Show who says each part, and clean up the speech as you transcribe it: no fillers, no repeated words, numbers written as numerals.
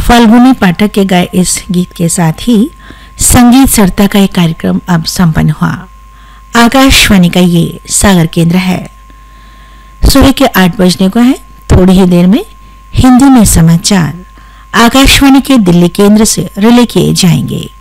Speaker 1: फाल्गुनी पाठक के गाए इस गीत के साथ ही संगीत सरिता का एक कार्यक्रम अब संपन्न हुआ। आकाशवाणी का ये सागर केंद्र है। सुबह के 8 बजने को है। थोड़ी ही देर में हिंदी में समाचार आकाशवाणी के दिल्ली केंद्र से रिले किए जाएंगे।